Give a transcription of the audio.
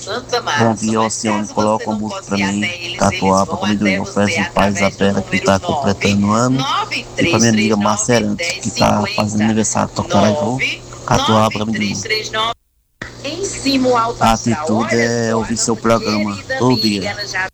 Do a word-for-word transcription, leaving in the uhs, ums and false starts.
Bom dia, Alcione, coloca uma música pra mim, Catuaba, pra família do irmão Fred, pai Isabela, que tá completando um ano, e pra minha amiga Márcia Arantes, que tá fazendo aniversário, tocará e vou, Catuaba pra mim do irmão. A atitude é ouvir seu programa todo dia.